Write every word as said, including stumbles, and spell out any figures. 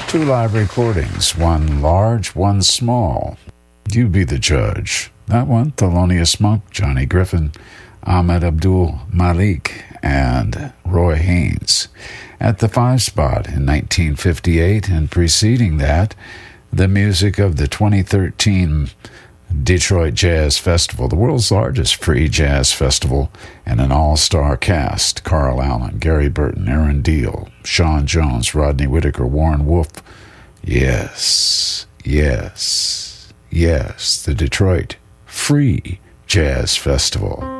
Two live recordings, one large, one small. You be the judge. That one, Thelonious Monk, Johnny Griffin, Ahmed Abdul Malik, and Roy Haynes. At the five spot in nineteen fifty-eight, and preceding that, the music of the twenty thirteen Detroit Jazz Festival, the world's largest free jazz festival, and an all-star cast: Carl Allen, Gary Burton, Aaron Deal, Sean Jones, Rodney Whitaker, Warren Wolf. Yes, yes, yes, the Detroit Free Jazz Festival.